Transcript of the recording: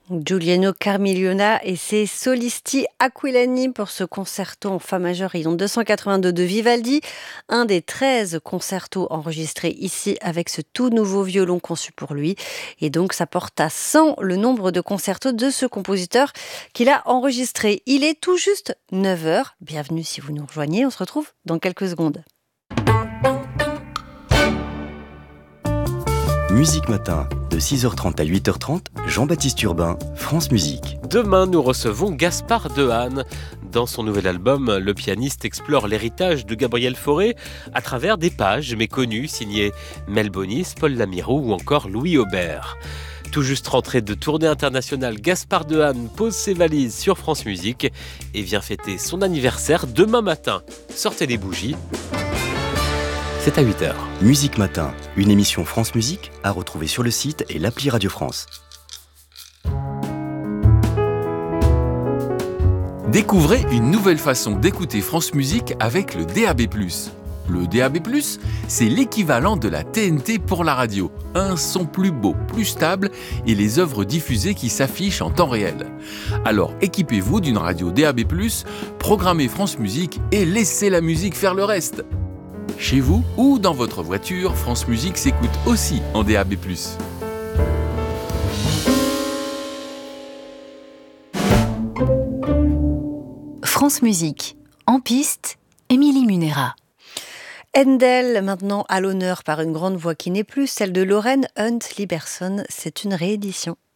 Giuliano Carmiglione et ses solisti Aquilani pour ce concerto en fa majeur et 282 de Vivaldi, un des 13 concertos enregistrés ici avec ce tout nouveau violon conçu pour lui. Et donc ça porte à 100 le nombre de concertos de ce compositeur qu'il a enregistré. Il est tout juste 9 heures. Bienvenue si vous nous rejoignez, on se retrouve dans quelques secondes. Musique Matin, de 6h30 à 8h30, Jean-Baptiste Urbain, France Musique. Demain, nous recevons Gaspard Dehaene. Dans son nouvel album, le pianiste explore l'héritage de Gabriel Fauré à travers des pages méconnues signées Mel Bonis, Paul Lamirou ou encore Louis Aubert. Tout juste rentré de tournée internationale, Gaspard Dehaene pose ses valises sur France Musique et vient fêter son anniversaire demain matin. Sortez les bougies. C'est à 8h. Musique Matin, une émission France Musique à retrouver sur le site et l'appli Radio France. Découvrez une nouvelle façon d'écouter France Musique avec le DAB+. Le DAB+, c'est l'équivalent de la TNT pour la radio. Un son plus beau, plus stable et les œuvres diffusées qui s'affichent en temps réel. Alors équipez-vous d'une radio DAB+, programmez France Musique et laissez la musique faire le reste. Chez vous ou dans votre voiture, France Musique s'écoute aussi en DAB+. France Musique, en piste, Émilie Munera. Handel, maintenant à l'honneur par une grande voix qui n'est plus celle de Lorraine Hunt Liberson. C'est une réédition.